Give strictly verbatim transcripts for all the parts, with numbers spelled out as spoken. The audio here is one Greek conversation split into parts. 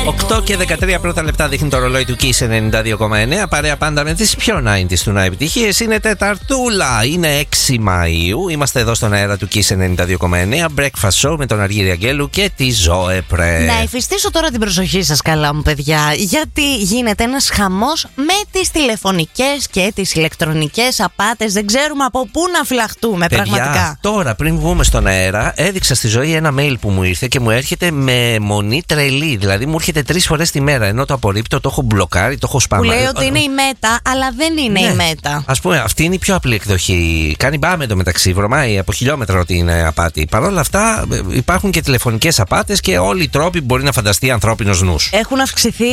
οκτώ και δεκατρία πρώτα λεπτά δείχνει το ρολόι του Kiss ενενήντα δύο κόμμα εννέα. Παρέα πάντα με τις πιο ενενήντα του να επιτυχίες. Είναι Τεταρτούλα, είναι έξι Μαΐου. Είμαστε εδώ στον αέρα του Kiss ενενήντα δύο κόμμα εννέα. Breakfast Show με τον Αργύρη Αγγέλου και τη Ζωέ Πρέ. Να εφιστήσω τώρα την προσοχή σας, καλά μου παιδιά, γιατί γίνεται ένας χαμός με τις τηλεφωνικές και τις ηλεκτρονικές απάτες. Δεν ξέρουμε από πού να φυλαχτούμε, παιδιά, πραγματικά. Τώρα, πριν βγούμε στον αέρα, έδειξα στη Ζωή ένα mail που μου ήρθε και μου έρχεται με μονή τρελή. Δηλαδή μου έρχεται τρεις φορές τη μέρα. Ενώ το απορρίπτω, το έχω μπλοκάρει, το έχω σπαμάρει. Που λέει ότι είναι η Μέτα, αλλά δεν είναι ναι. η Μέτα. Ας πούμε, αυτή είναι η πιο απλή εκδοχή. Κάνει μπάμε εντωμεταξύ, βρωμάει από χιλιόμετρα ότι είναι απάτη. Παρ' όλα αυτά, υπάρχουν και τηλεφωνικές απάτες και όλοι οι τρόποι που μπορεί να φανταστεί ανθρώπινος νους. Έχουν αυξηθεί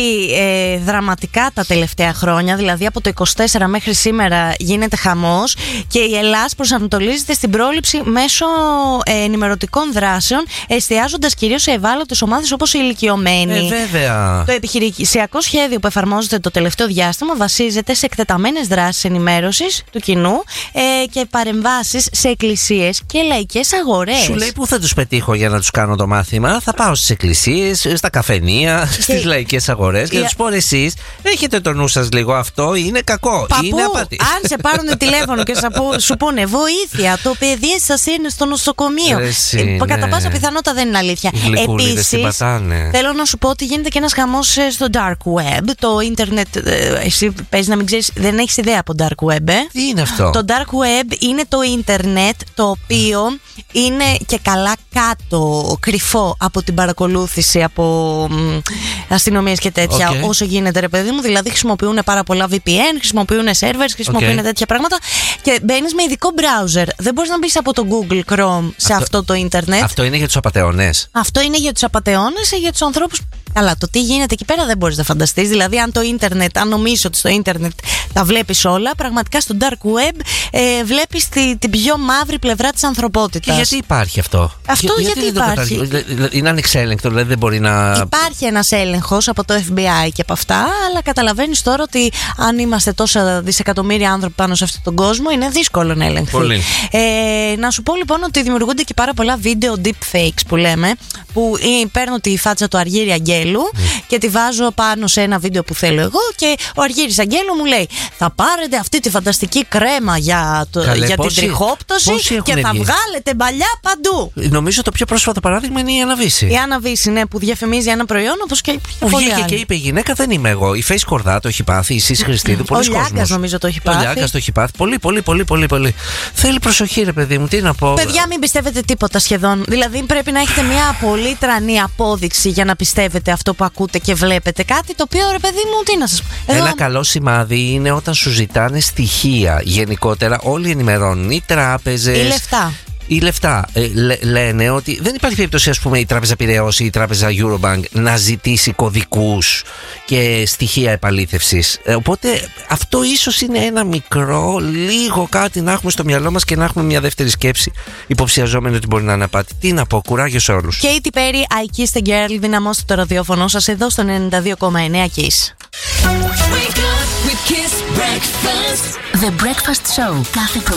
ε, δραματικά τα τελευταία χρόνια. Δηλαδή από το είκοσι τέσσερα μέχρι σήμερα γίνεται χαμός και η Ελλάς προσανατολίζεται στην πρόληψη μέσω ε, ενημερωτικών δράσεων, εστιάζοντας κυρίως σε ευάλωτες ομάδες όπως οι ηλικιωμένοι. Ε, βέβαια. Το επιχειρησιακό σχέδιο που εφαρμόζεται το τελευταίο διάστημα βασίζεται σε εκτεταμένες δράσεις ενημέρωσης του κοινού ε, και παρεμβάσεις σε εκκλησίες και λαϊκές αγορές. Σου λέει πού θα τους πετύχω για να τους κάνω το μάθημα? Θα πάω στις εκκλησίες, στα καφενεία, και... στις λαϊκές αγορές και θα τους πω εσείς, έχετε το νου σας λίγο, αυτό είναι κακό. Παππού, είναι απάτη. Αν σε πάρουν τηλέφωνο και σου πούνε βοήθεια, το παιδί σας είναι στο νοσοκομείο. Εσύ, ε, κατά ναι. πάσα πιθανότητα δεν είναι αλήθεια. Επίσης, θέλω να σου πω ότι γίνεται και ένας χαμός στο dark web. Το ίντερνετ, εσύ παίζει να μην ξέρεις, δεν έχεις ιδέα από dark web. Ε? Τι είναι αυτό? Το dark web είναι το ίντερνετ το οποίο είναι και καλά κάτω, κρυφό από την παρακολούθηση από αστυνομίες και τέτοια, okay. όσο γίνεται, ρε παιδί μου. Δηλαδή χρησιμοποιούν πάρα πολλά βι πι εν, χρησιμοποιούν servers, χρησιμοποιούν okay. τέτοια πράγματα και μπαίνεις με ειδικό browser. Δεν μπορείς να μπεις από το Google Chrome σε αυτό, αυτό το ίντερνετ. Αυτό είναι για τους απατεώνες. Αυτό είναι για τους απατεώνες, για τους ανθρώπους. Καλά, το τι γίνεται εκεί πέρα δεν μπορείς να φανταστείς. Δηλαδή, αν το ίντερνετ, αν νομίζεις ότι στο ίντερνετ τα βλέπεις όλα, πραγματικά στο dark web ε, βλέπεις τη, την πιο μαύρη πλευρά της ανθρωπότητας. Και γιατί υπάρχει αυτό? Αυτό Για, γιατί, γιατί υπάρχει. Είναι ανεξέλεγκτο, δηλαδή δεν μπορεί να. Υπάρχει ένας έλεγχος από το εφ μπι άι και από αυτά, αλλά καταλαβαίνεις τώρα ότι αν είμαστε τόσα δισεκατομμύρια άνθρωποι πάνω σε αυτόν τον κόσμο, είναι δύσκολο να ελεγχθεί. Πολύ. Ε, να σου πω λοιπόν ότι δημιουργούνται και πάρα πολλά βίντεο deepfakes που λέμε, που παίρνω τη φάτσα του Αργύρη Αγγέλου mm. και τη βάζω πάνω σε ένα βίντεο που θέλω εγώ και ο Αργύρης Αγγέλου μου λέει θα πάρετε αυτή τη φανταστική κρέμα για, το, Καλέ, για πόσοι, την τριχόπτωση και θα βγει. βγάλετε μπαλιά παντού. Νομίζω το πιο πρόσφατο παράδειγμα είναι η Αναβίση. Η Αναβίση, ναι, που διαφημίζει ένα προϊόν όπως και που βγήκε και είπε η γυναίκα δεν είμαι εγώ. Η Face Κορδά το έχει πάθει, η Σύση Χριστίδου, πολλοί κόσμος. Ο Λιάγκας νομίζω το έχει πάθει. Ο Λιάγκας το έχει πάθει. Πολύ, πολύ, πολύ, πολύ, πολύ. Θέλει προσοχή, ρε παιδί μου, τι να πω. Παιδιά, μην πιστεύετε τίποτα σχεδόν. Δηλαδή πρέπει να έχετε μια πολύ τρανή απόδειξη για να πιστεύετε αυτό που ακούτε και βλέπετε. Κάτι το οποίο, ρε παιδί μου, τι να σας πω. Ένα καλό σημάδι είναι όταν σου ζητάνε στοιχεία. Γενικότερα, όλοι ενημερώνουν, οι τράπεζες. Ή λεφτά. Οι λεφτά ε, λέ, λένε ότι δεν υπάρχει περίπτωση, ας πούμε, η Τράπεζα Πειραιώς ή η Τράπεζα Eurobank να ζητήσει κωδικούς και στοιχεία επαλήθευσης. Ε, οπότε αυτό ίσως είναι ένα μικρό, λίγο κάτι να έχουμε στο μυαλό μας και να έχουμε μια δεύτερη σκέψη υποψιαζόμενοι ότι μπορεί να είναι απάτη. Τι να πω, κουράγιο σε όλους. Katy Perry, I Kissed a Girl, δυναμώστε το ραδιόφωνο σας εδώ στο ενενήντα δύο κόμμα εννέα Kiss. The Breakfast Show. Κάθε